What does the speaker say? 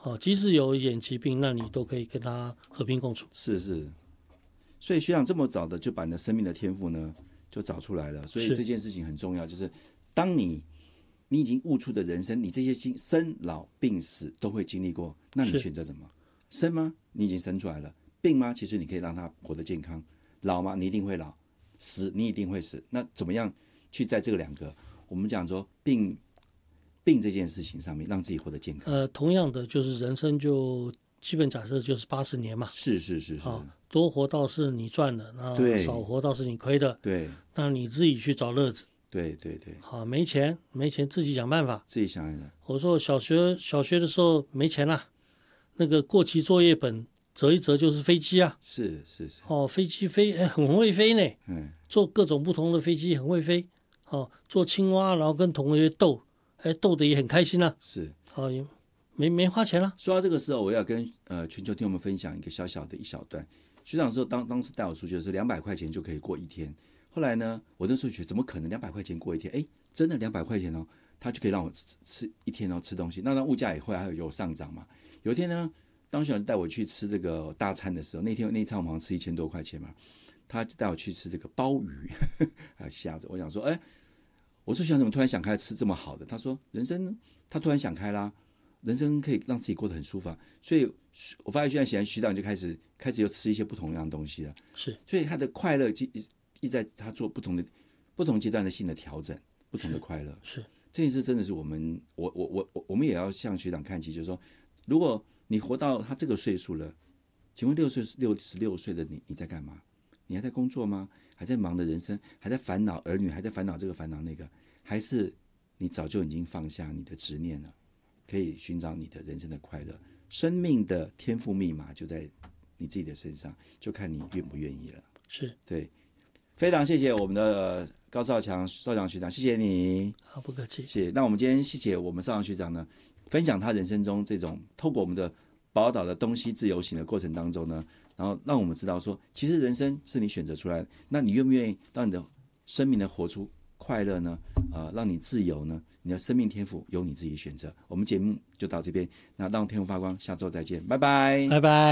即使有一点疾病，那你都可以跟他和平共处。 是，所以学长这么早的就把你的生命的天赋呢就找出来了，所以这件事情很重要，就是当你已经悟出的人生，你这些生老病死都会经历过，那你选择什么？生吗？你已经生出来了。病吗？其实你可以让他活得健康。老吗？你一定会老。死，你一定会死。那怎么样去在这个两个我们讲说病这件事情上面让自己活得健康？ 同样的，就是人生就基本假设就是80年嘛。 是， 多活到是你赚的，那少活到是你亏的。 对， 那你自己去找乐子。 对， 好，没钱自己想办法。 自己想一想。 我说小学的时候没钱啦，那个过期作业本折一折就是飞机啊。 是。 飞机很会飞呢。做各种不同的飞机很会飞。做青蛙，然后跟同学斗，斗得也很开心啊。 是。 也没花钱了。 说到这个时候，我要跟全球听友们分享一个小小的一小段。学长说当时带我出去的是200块钱就可以过一天。后来呢，我那时候觉得怎么可能200块钱过一天？真的200块钱哦，他就可以让我吃一天哦，吃东西。那物价也会还有上涨嘛。有一天呢，当学长带我去吃这个大餐的时候，那一餐我们好像吃1000多块钱嘛，他带我去吃这个鲍鱼还有虾子。我想说，我说学长怎么突然想开吃这么好的？他说人生他突然想开啦，人生可以让自己过得很舒服。所以我发现现在学长就开始又吃一些不同样的东西了。 是， 所以他的快乐一直在他做不同阶段的性的调整，不同的快乐。 是这件事真的是我们也要向学长看齐，就是说，如果你活到他这个岁数了，请问66岁的你在干嘛？你还在工作吗？还在忙的人生？还在烦恼儿女？还在烦恼这个烦恼那个？还是你早就已经放下你的执念了，可以寻找你的人生的快乐？生命的天赋密码就在你自己的身上，就看你愿不愿意了。 是， 对，非常谢谢我们的高少强学长，谢谢你。 好，不客气。 谢谢。那我们今天谢谢我们少强学长呢，分享他人生中这种透过我们的宝岛的东西自由行的过程当中呢，然后让我们知道说，其实人生是你选择出来的，那你愿不愿意让你的生命的活出快乐呢？让你自由呢？你的生命天赋由你自己选择。我们节目就到这边，那让天赋发光，下周再见，拜拜， 拜拜。